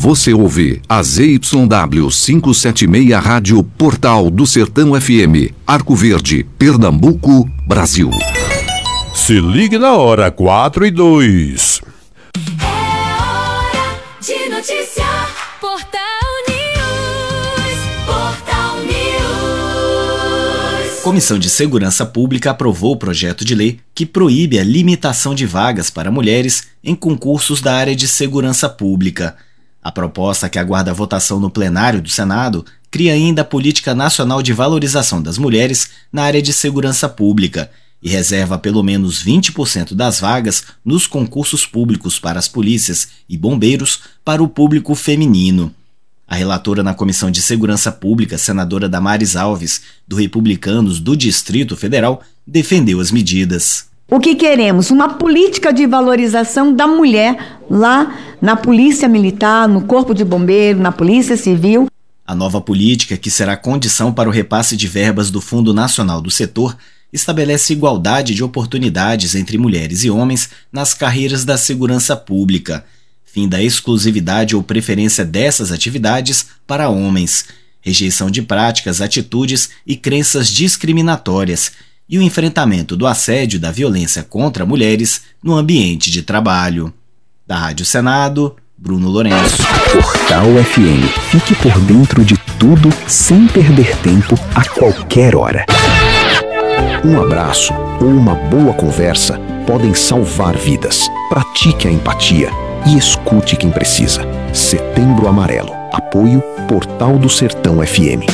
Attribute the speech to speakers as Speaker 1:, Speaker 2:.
Speaker 1: Você ouve a ZYW 576 Rádio Portal do Sertão FM, Arco Verde, Pernambuco, Brasil.
Speaker 2: Se ligue na hora 4:02.
Speaker 3: É hora de noticiar. Portal News. Portal News.
Speaker 4: Comissão de Segurança Pública aprovou o projeto de lei que proíbe a limitação de vagas para mulheres em concursos da área de segurança pública. A proposta, que aguarda a votação no plenário do Senado, cria ainda a Política Nacional de Valorização das Mulheres na área de segurança pública e reserva pelo menos 20% das vagas nos concursos públicos para as polícias e bombeiros para o público feminino. A relatora na Comissão de Segurança Pública, senadora Damares Alves, do Republicanos do Distrito Federal, defendeu as medidas.
Speaker 5: O que queremos? Uma política de valorização da mulher lá na Polícia Militar, no Corpo de Bombeiro, na Polícia Civil.
Speaker 4: A nova política, que será condição para o repasse de verbas do Fundo Nacional do Setor, estabelece igualdade de oportunidades entre mulheres e homens nas carreiras da segurança pública, fim da exclusividade ou preferência dessas atividades para homens, rejeição de práticas, atitudes e crenças discriminatórias e o enfrentamento do assédio e da violência contra mulheres no ambiente de trabalho. Da Rádio Senado, Bruno Lourenço.
Speaker 6: Portal FM. Fique por dentro de tudo sem perder tempo a qualquer hora. Um abraço ou uma boa conversa podem salvar vidas. Pratique a empatia e escute quem precisa. Setembro Amarelo. Apoio Portal do Sertão FM.